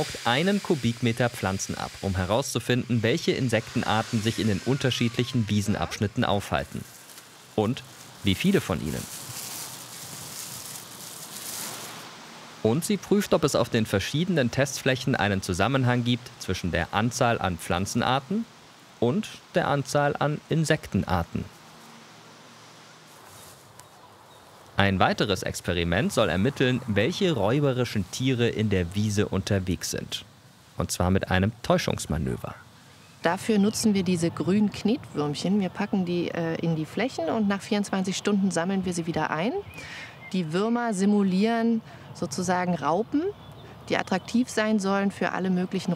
Einen Kubikmeter Pflanzen ab, um herauszufinden, welche Insektenarten sich in den unterschiedlichen Wiesenabschnitten aufhalten. Und wie viele von ihnen. Und sie prüft, ob es auf den verschiedenen Testflächen einen Zusammenhang gibt zwischen der Anzahl an Pflanzenarten und der Anzahl an Insektenarten. Ein weiteres Experiment soll ermitteln, welche räuberischen Tiere in der Wiese unterwegs sind. Und zwar mit einem Täuschungsmanöver. Dafür nutzen wir diese grünen Knetwürmchen. Wir packen die in die Flächen und nach 24 Stunden sammeln wir sie wieder ein. Die Würmer simulieren sozusagen Raupen, die attraktiv sein sollen für alle möglichen